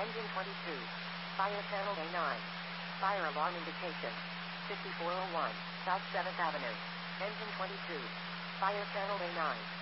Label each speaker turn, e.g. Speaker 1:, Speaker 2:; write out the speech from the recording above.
Speaker 1: Engine 22. Fire channel A9. Fire alarm indication. 5401, South 7th Avenue. Engine 22. Fire channel A9.